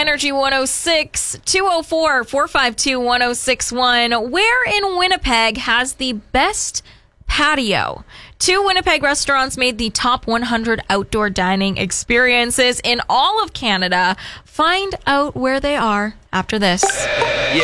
Energy 106 204 452 1061. Where in Winnipeg has the best patio? 2 Winnipeg restaurants made the top 100 outdoor dining experiences in all of Canada. Find out where they are after this.